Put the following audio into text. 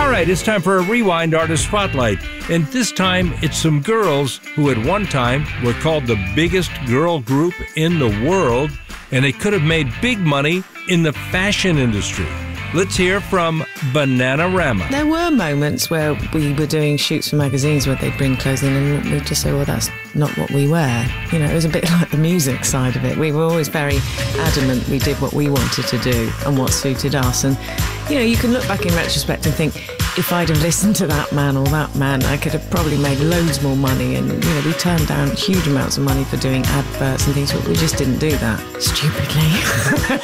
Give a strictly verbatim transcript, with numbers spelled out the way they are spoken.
All right, it's time for a Rewind Artist Spotlight. And this time, it's some girls who at one time were called the biggest girl group in the world, and they could have made big money in the fashion industry. Let's hear from Bananarama. There were moments where we were doing shoots for magazines where they'd bring clothes in and we'd just say, well, that's not what we wear. You know, it was a bit like the music side of it. We were always very adamant we did what we wanted to do and what suited us. And, you know, you can look back in retrospect and think, if I'd have listened to that man or that man, I could have probably made loads more money. And, you know, we turned down huge amounts of money for doing adverts and things, but we just didn't do that, stupidly.